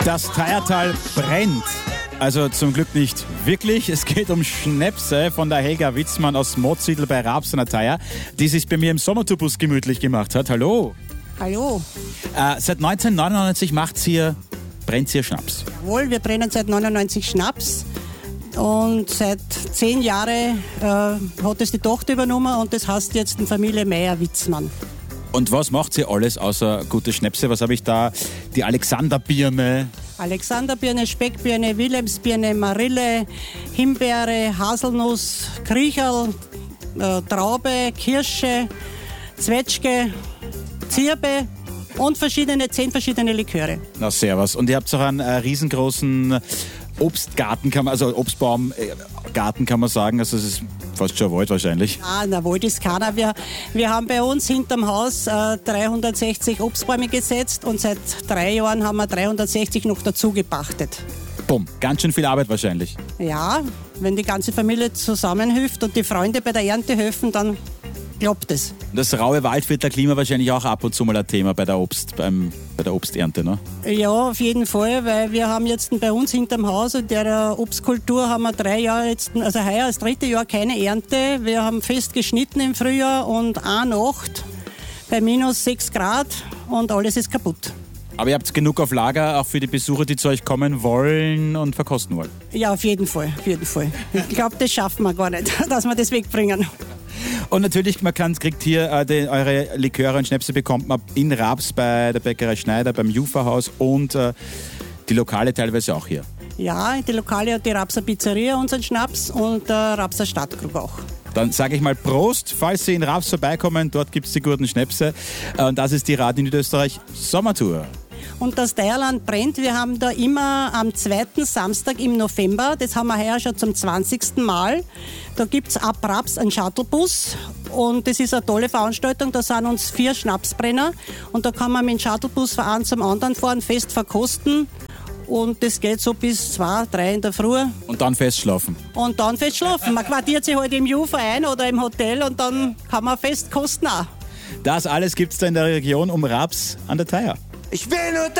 Das Theiertal brennt. Also zum Glück nicht wirklich. Es geht um Schnäpse von der Helga Witzmann aus Mozidl bei Raps an der Theier, die sich bei mir im Sommertourbus gemütlich gemacht hat. Hallo. Hallo. Seit 1999 brennt sie Schnaps. Jawohl, wir brennen seit 99 Schnaps. Und seit 10 Jahren hat es die Tochter übernommen und das heißt jetzt die Familie Meyer-Witzmann. Und was macht sie alles außer gute Schnäpse? Was habe ich da? Die Alexanderbirne. Alexanderbirne, Speckbirne, Wilhelmsbirne, Marille, Himbeere, Haselnuss, Kriecherl, Traube, Kirsche, Zwetschge, Zirbe und 10 verschiedene Liköre. Na servus. Und ihr habt auch einen riesengroßen Obstgarten, Obstbaumgarten kann man sagen. Also es ist fast schon ein Wald wahrscheinlich. Ah, der Wald ist keiner. Wir haben bei uns hinterm Haus 360 Obstbäume gesetzt und seit 3 Jahren haben wir 360 noch dazu gepachtet. Bumm, ganz schön viel Arbeit wahrscheinlich. Ja, wenn die ganze Familie zusammenhilft und die Freunde bei der Ernte helfen, dann klappt es. Das raue Waldviertler-Klima wahrscheinlich auch ab und zu mal ein Thema bei der Obsternte, ne? Ja, auf jeden Fall, weil wir haben jetzt bei uns hinterm Haus in der Obstkultur haben wir 3 Jahre jetzt, also heuer das 3. Jahr keine Ernte. Wir haben fest geschnitten im Frühjahr und eine Nacht bei minus 6 Grad und alles ist kaputt. Aber ihr habt genug auf Lager, auch für die Besucher, die zu euch kommen wollen und verkosten wollen? Ja, auf jeden Fall, auf jeden Fall. Ich glaube, das schaffen wir gar nicht, dass wir das wegbringen. Und natürlich, kriegt hier eure Liköre und Schnäpse bekommt man in Raps bei der Bäckerei Schneider, beim Jufa-Haus und die Lokale teilweise auch hier. Ja, die Lokale hat die Rapser Pizzeria unseren Schnaps und der Rapser Stadtkrug auch. Dann sage ich mal Prost, falls Sie in Raps vorbeikommen, dort gibt es die guten Schnäpse. Und das ist die Radio Niederösterreich Sommertour. Und das Theierland brennt. Wir haben da immer am 2. Samstag im November, das haben wir heuer schon zum 20. Mal, da gibt es ab Raps einen Shuttlebus und das ist eine tolle Veranstaltung. Da sind uns 4 Schnapsbrenner und da kann man mit dem Shuttlebus von einem zum anderen fahren, fest verkosten. Und das geht so bis 2, 3 in der Früh. Und dann festschlafen. Man quartiert sich halt im Jufa ein oder im Hotel und dann kann man fest kosten auch. Das alles gibt es da in der Region um Raps an der Theier. Ich will nur